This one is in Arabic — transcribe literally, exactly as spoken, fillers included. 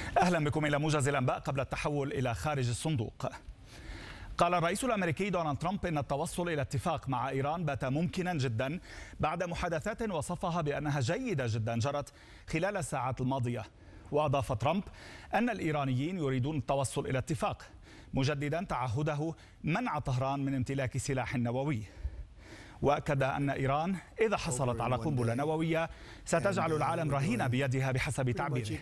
أهلا بكم إلى موجز الأنباء قبل التحول إلى خارج الصندوق. قال الرئيس الأمريكي دونالد ترامب إن التوصل إلى اتفاق مع إيران بات ممكنا جدا بعد محادثات وصفها بأنها جيدة جدا جرت خلال الساعات الماضية. وأضاف ترامب أن الإيرانيين يريدون التوصل إلى اتفاق، مجددا تعهده منع طهران من امتلاك سلاح نووي. وأكد أن إيران إذا حصلت على قنبلة نووية ستجعل العالم رهين بيدها بحسب تعبيره.